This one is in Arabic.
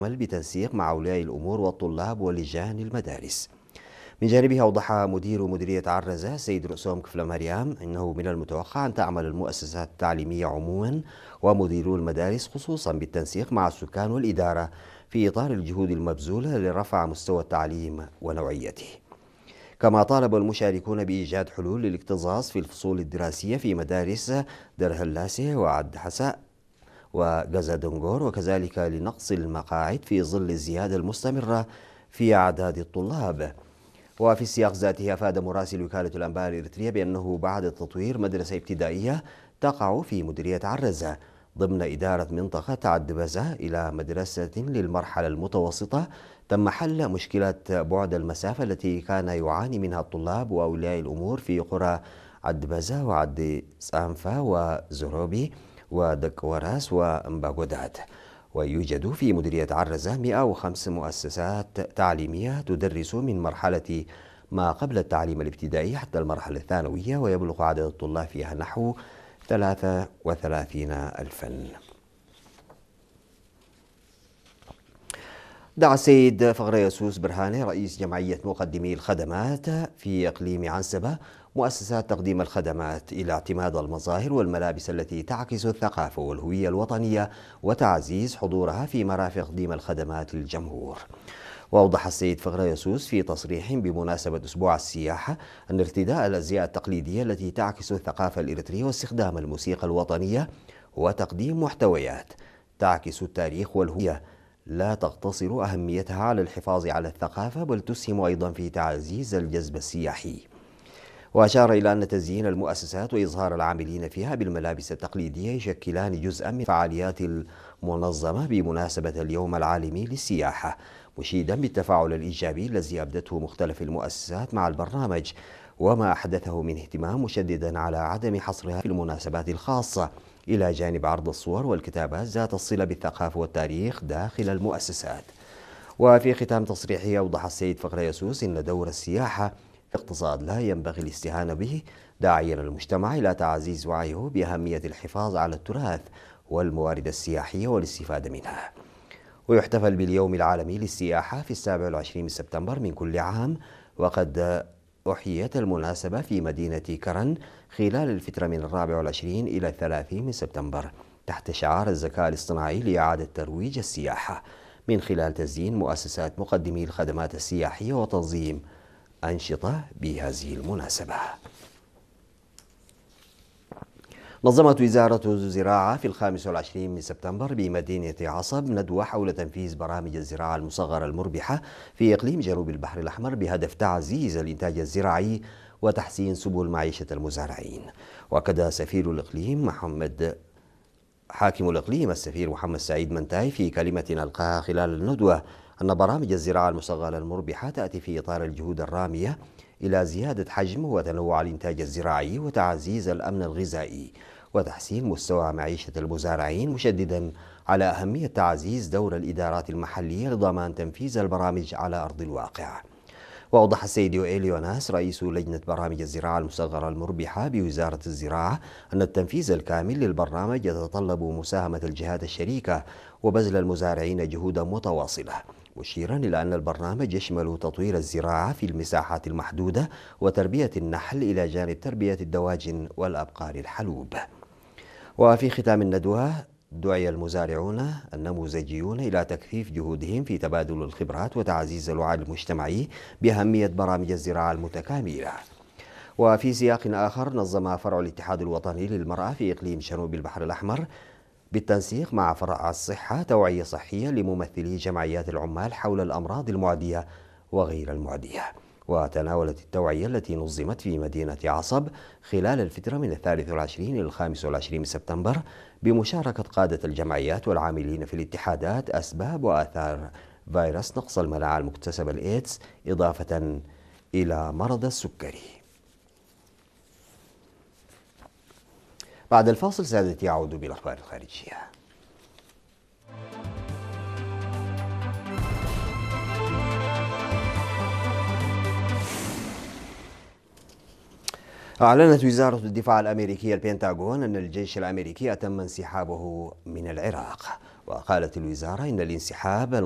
بتنسيق مع أولياء الأمور والطلاب ولجان المدارس. من جانبه أوضح مدير مديرية عرزة السيد رؤسوم كفلة مريم أنه من المتوقع أن تعمل المؤسسات التعليمية عموما ومديرو المدارس خصوصا بالتنسيق مع السكان والإدارة في إطار الجهود المبذولة لرفع مستوى التعليم ونوعيته. كما طالب المشاركون بإيجاد حلول للاكتظاظ في الفصول الدراسية في مدارس درهلاسة وعد حساء وغازادنغور، وكذلك لنقص المقاعد في ظل الزيادة المستمرة في أعداد الطلاب. وفي السياق ذاته أفاد مراسل وكالة الأنباء الإريترية بأنه بعد تطوير مدرسة ابتدائية تقع في مديرية عرزة ضمن إدارة منطقة عدبزة إلى مدرسة للمرحلة المتوسطة، تم حل مشكلة بعد المسافة التي كان يعاني منها الطلاب وأولياء الأمور في قرى عدبزة وعد سانفا وزروبي ودكوراس ومباغودات. ويوجد في مديرية عرزة 105 مؤسسات تعليمية تدرس من مرحلة ما قبل التعليم الابتدائي حتى المرحلة الثانوية، ويبلغ عدد الطلاب فيها نحو 33,000. دعا السيد فغريسوس برهاني رئيس جمعية مقدمي الخدمات في إقليم عنسبة مؤسسات تقديم الخدمات إلى اعتماد المظاهر والملابس التي تعكس الثقافة والهوية الوطنية وتعزيز حضورها في مرافق تقديم الخدمات للجمهور. وأوضح السيد فغريسوس في تصريح بمناسبة أسبوع السياحة أن ارتداء الأزياء التقليدية التي تعكس الثقافة الإريترية واستخدام الموسيقى الوطنية وتقديم محتويات تعكس التاريخ والهوية لا تقتصر أهميتها على الحفاظ على الثقافة، بل تسهم أيضا في تعزيز الجذب السياحي. وأشار إلى أن تزيين المؤسسات وإظهار العاملين فيها بالملابس التقليدية يشكلان جزءا من فعاليات المنظمة بمناسبة اليوم العالمي للسياحة، مشيدا بالتفاعل الإيجابي الذي أبدته مختلف المؤسسات مع البرنامج وما أحدثه من اهتمام، مشددا على عدم حصرها في المناسبات الخاصة، إلى جانب عرض الصور والكتابات ذات الصلة بالثقافة والتاريخ داخل المؤسسات. وفي ختام تصريحه أوضح السيد فغريسوس أن دور السياحة اقتصاد لا ينبغي الاستهانة به، داعيا المجتمع إلى تعزيز وعيه بأهمية الحفاظ على التراث والموارد السياحية والاستفادة منها. ويحتفل باليوم العالمي للسياحة في 27 سبتمبر من كل عام، وقد أحيت المناسبة في مدينة كرن خلال الفترة من 24 إلى 30 سبتمبر تحت شعار الذكاء الاصطناعي لإعادة ترويج السياحة من خلال تزيين مؤسسات مقدمي الخدمات السياحية وتنظيم أنشطة بهذه المناسبة. نظمت وزارة الزراعة في 25 سبتمبر بمدينة عصب ندوة حول تنفيذ برامج الزراعة المصغرة المربحة في إقليم جنوب البحر الأحمر بهدف تعزيز الإنتاج الزراعي وتحسين سبل معيشة المزارعين. وأكد سفير الإقليم حاكم الإقليم السفير محمد سعيد منتاي في كلمة ألقاها خلال الندوة أن برامج الزراعة المصغرة المربحة تأتي في إطار الجهود الرامية إلى زيادة حجم وتنوع الإنتاج الزراعي وتعزيز الأمن الغذائي وتحسين مستوى معيشة المزارعين، مشددا على أهمية تعزيز دور الإدارات المحلية لضمان تنفيذ البرامج على أرض الواقع. وأوضح السيد يوئيل يوناس رئيس لجنة برامج الزراعة المصغرة المربحة بوزارة الزراعة أن التنفيذ الكامل للبرنامج يتطلب مساهمة الجهات الشريكة وبذل المزارعين جهودا متواصلة، مشيرا إلى أن البرنامج يشمل تطوير الزراعة في المساحات المحدودة وتربية النحل إلى جانب تربية الدواجن والأبقار الحلوب. وفي ختام الندوة دعي المزارعون النموذجيون إلى تكثيف جهودهم في تبادل الخبرات وتعزيز الوعي المجتمعي بأهمية برامج الزراعة المتكاملة. وفي سياق آخر نظم فرع الاتحاد الوطني للمرأة في إقليم جنوب البحر الأحمر بالتنسيق مع فرع الصحة توعية صحية لممثلي جمعيات العمال حول الأمراض المعدية وغير المعدية. وتناولت التوعية التي نظمت في مدينة عصب خلال الفترة من 23 إلى 25 سبتمبر بمشاركة قادة الجمعيات والعاملين في الاتحادات أسباب وآثار فيروس نقص المناعة المكتسب الإيدز، إضافة إلى مرض السكري. بعد الفاصل سادتي يعود بالأخبار الخارجية. أعلنت وزارة الدفاع الأمريكية البنتاغون أن الجيش الأمريكي أتم انسحابه من العراق. وقالت الوزارة إن الانسحاب